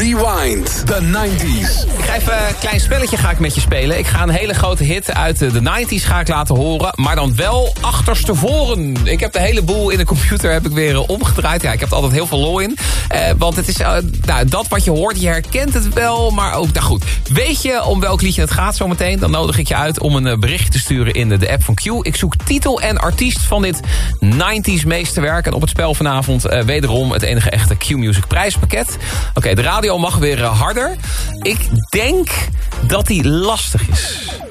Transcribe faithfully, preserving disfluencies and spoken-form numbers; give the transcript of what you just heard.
Rewind, de nineties. Ik ga even een klein spelletje ga ik met je spelen. Ik ga een hele grote hit uit de nineties ga ik laten horen. Maar dan wel achterstevoren. Ik heb de hele boel in de computer heb ik weer omgedraaid. Ja, ik heb er altijd heel veel lol in. Uh, want het is uh, nou, dat wat je hoort, je herkent het wel. Maar ook, nou goed. Weet je om welk liedje het gaat zometeen? Dan nodig ik je uit om een berichtje te sturen in de, de app van Q. Ik zoek titel en artiest van dit nineties meesterwerk. En op het spel vanavond uh, wederom het enige echte Q-Music prijspakket. Oké, okay, de radio mag weer uh, harder. Ik denk dat die lastig is.